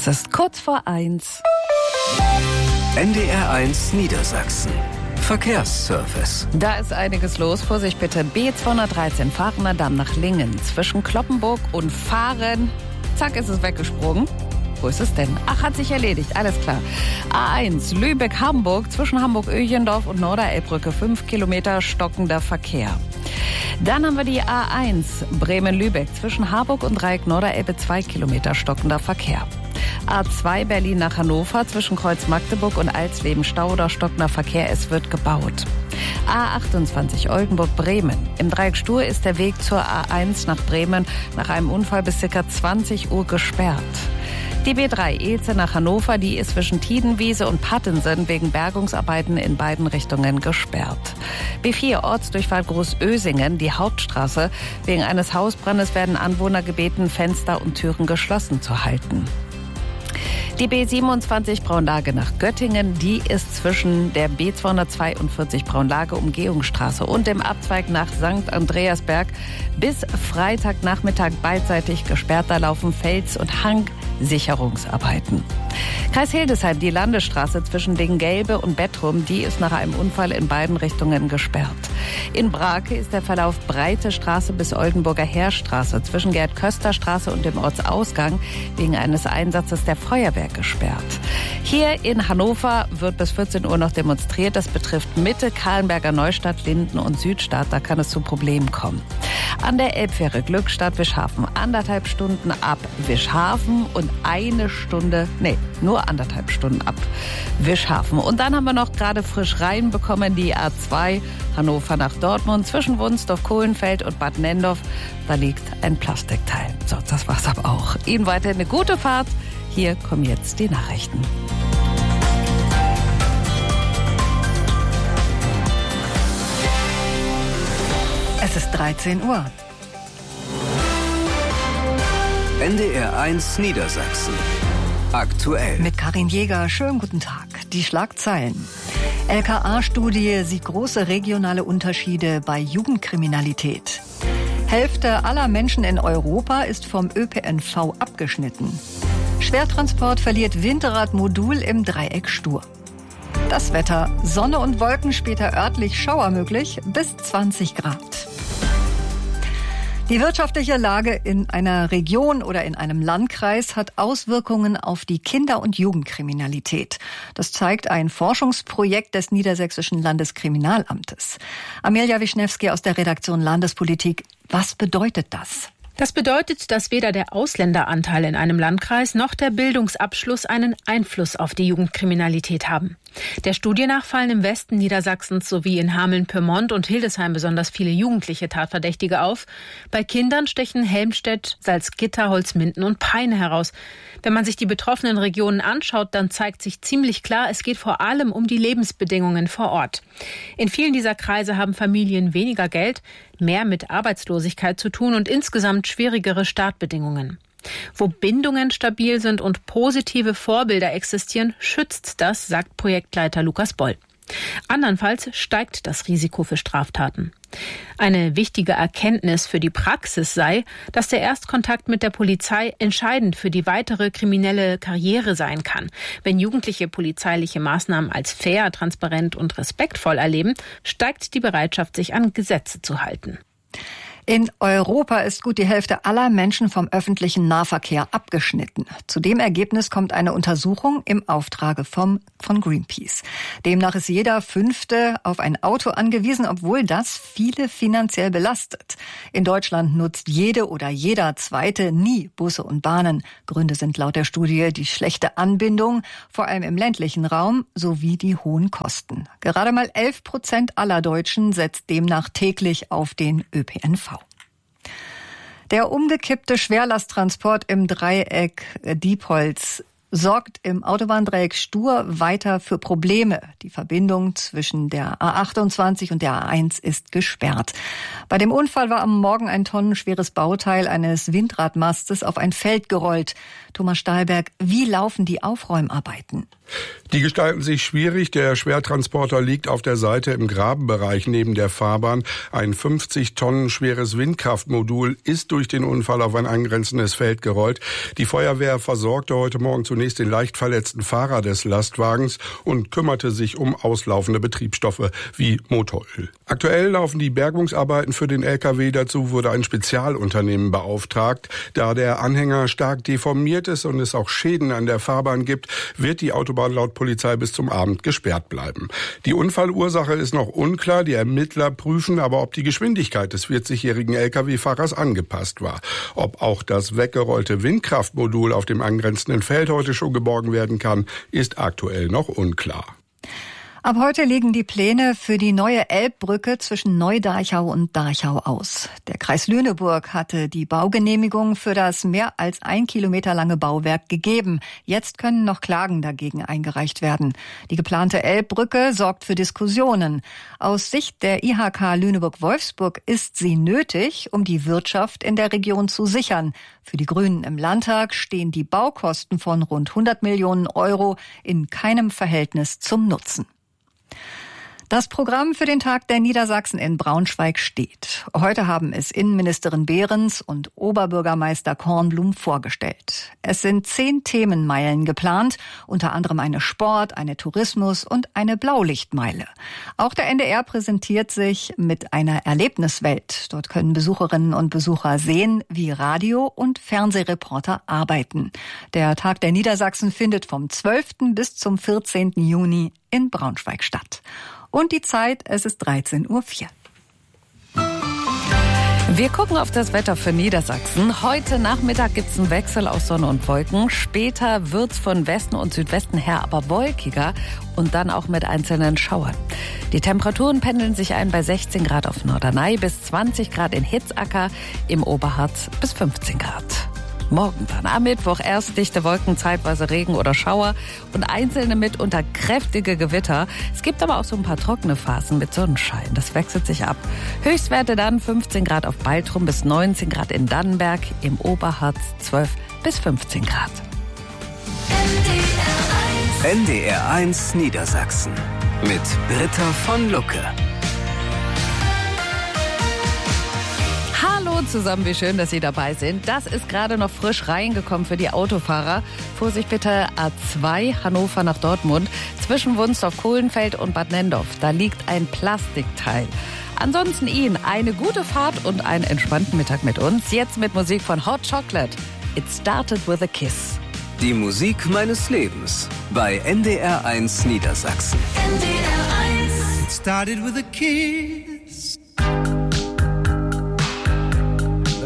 Es ist kurz vor 1. NDR 1 Niedersachsen. Verkehrsservice. Da ist einiges los. Vorsicht bitte. B213 Fahrener Damm nach Lingen. Zwischen Cloppenburg und Fahren. Zack, ist es weggesprungen. Wo ist es denn? Ach, hat sich erledigt. Alles klar. A1 Lübeck-Hamburg. Zwischen Hamburg-Öchendorf und Norderelbbrücke 5 Kilometer stockender Verkehr. Dann haben wir die A1 Bremen-Lübeck. Zwischen Harburg und Dreieck Norderelbe 2 Kilometer stockender Verkehr. A2 Berlin nach Hannover. Zwischen Kreuz Magdeburg und Alsleben Stau oder stockender Verkehr. Es wird gebaut. A28 Oldenburg-Bremen. Im Dreieck Stur ist der Weg zur A1 nach Bremen nach einem Unfall bis ca. 20 Uhr gesperrt. Die B3 Elze nach Hannover, die ist zwischen Tiedenwiese und Pattensen wegen Bergungsarbeiten in beiden Richtungen gesperrt. B4 Ortsdurchfahrt Großösingen, die Hauptstraße. Wegen eines Hausbrandes werden Anwohner gebeten, Fenster und Türen geschlossen zu halten. Die B27 Braunlage nach Göttingen, die ist zwischen der B242 Braunlage Umgehungsstraße und dem Abzweig nach St. Andreasberg bis Freitagnachmittag beidseitig gesperrt. Da laufen Fels- und Hangsicherungsarbeiten. Kreis Hildesheim, die Landesstraße zwischen Dingelbe und Bettrum, die ist nach einem Unfall in beiden Richtungen gesperrt. In Brake ist der Verlauf Breite Straße bis Oldenburger Heerstraße zwischen Gerd-Köster-Straße und dem Ortsausgang wegen eines Einsatzes der Feuerwehr gesperrt. Hier in Hannover wird bis 14 Uhr noch demonstriert. Das betrifft Mitte, Kahlenberger Neustadt, Linden und Südstadt. Da kann es zu Problemen kommen. An der Elbfähre Glückstadt Wischhafen 1,5 Stunden ab Wischhafen und nur 1,5 Stunden ab Wischhafen. Und dann haben wir noch gerade frisch reinbekommen die A2 Hannover nach Dortmund zwischen Wunsdorf, Kohlenfeld und Bad Nendorf. Da liegt ein Plastikteil. So, das war's aber auch. Ihnen weiterhin eine gute Fahrt. Hier kommen jetzt die Nachrichten. Es ist 13 Uhr. NDR 1 Niedersachsen. Aktuell. Mit Karin Jäger. Schönen guten Tag. Die Schlagzeilen. LKA-Studie sieht große regionale Unterschiede bei Jugendkriminalität. Hälfte aller Menschen in Europa ist vom ÖPNV abgeschnitten. Schwertransport verliert Winterradmodul im Dreieck Stur. Das Wetter: Sonne und Wolken, später örtlich Schauer möglich, bis 20 Grad. Die wirtschaftliche Lage in einer Region oder in einem Landkreis hat Auswirkungen auf die Kinder- und Jugendkriminalität. Das zeigt ein Forschungsprojekt des Niedersächsischen Landeskriminalamtes. Amelia Wischnewski aus der Redaktion Landespolitik. Was bedeutet das? Das bedeutet, dass weder der Ausländeranteil in einem Landkreis noch der Bildungsabschluss einen Einfluss auf die Jugendkriminalität haben. Der Studie nach fallen im Westen Niedersachsens sowie in Hameln-Pyrmont und Hildesheim besonders viele jugendliche Tatverdächtige auf. Bei Kindern stechen Helmstedt, Salzgitter, Holzminden und Peine heraus. Wenn man sich die betroffenen Regionen anschaut, dann zeigt sich ziemlich klar, es geht vor allem um die Lebensbedingungen vor Ort. In vielen dieser Kreise haben Familien weniger Geld, mehr mit Arbeitslosigkeit zu tun und insgesamt schwierigere Startbedingungen. Wo Bindungen stabil sind und positive Vorbilder existieren, schützt das, sagt Projektleiter Lukas Boll. Andernfalls steigt das Risiko für Straftaten. Eine wichtige Erkenntnis für die Praxis sei, dass der Erstkontakt mit der Polizei entscheidend für die weitere kriminelle Karriere sein kann. Wenn Jugendliche polizeiliche Maßnahmen als fair, transparent und respektvoll erleben, steigt die Bereitschaft, sich an Gesetze zu halten. In Europa ist gut die Hälfte aller Menschen vom öffentlichen Nahverkehr abgeschnitten. Zu dem Ergebnis kommt eine Untersuchung im Auftrage von Greenpeace. Demnach ist jeder Fünfte auf ein Auto angewiesen, obwohl das viele finanziell belastet. In Deutschland nutzt jede oder jeder Zweite nie Busse und Bahnen. Gründe sind laut der Studie die schlechte Anbindung, vor allem im ländlichen Raum, sowie die hohen Kosten. Gerade mal 11% aller Deutschen setzt demnach täglich auf den ÖPNV. Der umgekippte Schwerlasttransport im Dreieck Diepholz sorgt im Autobahndreieck Stur weiter für Probleme. Die Verbindung zwischen der A28 und der A1 ist gesperrt. Bei dem Unfall war am Morgen ein tonnenschweres Bauteil eines Windradmastes auf ein Feld gerollt. Thomas Stahlberg, wie laufen die Aufräumarbeiten? Die gestalten sich schwierig. Der Schwertransporter liegt auf der Seite im Grabenbereich neben der Fahrbahn. Ein 50 Tonnen schweres Windkraftmodul ist durch den Unfall auf ein angrenzendes Feld gerollt. Die Feuerwehr versorgte heute Morgen zunächst den leicht verletzten Fahrer des Lastwagens und kümmerte sich um auslaufende Betriebsstoffe wie Motoröl. Aktuell laufen die Bergungsarbeiten für den LKW. Dazu wurde ein Spezialunternehmen beauftragt. Da der Anhänger stark deformiert ist und es auch Schäden an der Fahrbahn gibt, wird die Autobahn laut Polizei bis zum Abend gesperrt bleiben. Die Unfallursache ist noch unklar. Die Ermittler prüfen aber, ob die Geschwindigkeit des 40-jährigen Lkw-Fahrers angepasst war. Ob auch das weggerollte Windkraftmodul auf dem angrenzenden Feld heute schon geborgen werden kann, ist aktuell noch unklar. Ab heute liegen die Pläne für die neue Elbbrücke zwischen Neu-Darchau und Darchau aus. Der Kreis Lüneburg hatte die Baugenehmigung für das mehr als 1 Kilometer lange Bauwerk gegeben. Jetzt können noch Klagen dagegen eingereicht werden. Die geplante Elbbrücke sorgt für Diskussionen. Aus Sicht der IHK Lüneburg-Wolfsburg ist sie nötig, um die Wirtschaft in der Region zu sichern. Für die Grünen im Landtag stehen die Baukosten von rund 100 Millionen Euro in keinem Verhältnis zum Nutzen. Das Programm für den Tag der Niedersachsen in Braunschweig steht. Heute haben es Innenministerin Behrens und Oberbürgermeister Kornblum vorgestellt. Es sind 10 Themenmeilen geplant, unter anderem eine Sport-, eine Tourismus- und eine Blaulichtmeile. Auch der NDR präsentiert sich mit einer Erlebniswelt. Dort können Besucherinnen und Besucher sehen, wie Radio- und Fernsehreporter arbeiten. Der Tag der Niedersachsen findet vom 12. bis zum 14. Juni in Braunschweig statt. Und die Zeit, es ist 13:04 Uhr. Wir gucken auf das Wetter für Niedersachsen. Heute Nachmittag gibt's einen Wechsel aus Sonne und Wolken. Später wird's von Westen und Südwesten her aber wolkiger und dann auch mit einzelnen Schauern. Die Temperaturen pendeln sich ein bei 16 Grad auf Norderney bis 20 Grad in Hitzacker, im Oberharz bis 15 Grad. Morgen dann am Mittwoch erst dichte Wolken, zeitweise Regen oder Schauer und einzelne mitunter kräftige Gewitter. Es gibt aber auch so ein paar trockene Phasen mit Sonnenschein. Das wechselt sich ab. Höchstwerte dann 15 Grad auf Baltrum bis 19 Grad in Dannenberg, im Oberharz 12 bis 15 Grad. NDR1 Niedersachsen mit Britta von Lucke. Hallo zusammen, wie schön, dass Sie dabei sind. Das ist gerade noch frisch reingekommen für die Autofahrer. Vorsicht bitte, A2 Hannover nach Dortmund. Zwischen Wunstorf-Kohlenfeld und Bad Nendorf. Da liegt ein Plastikteil. Ansonsten Ihnen eine gute Fahrt und einen entspannten Mittag mit uns. Jetzt mit Musik von Hot Chocolate. It started with a kiss. Die Musik meines Lebens bei NDR1 Niedersachsen. NDR1. It started with a kiss.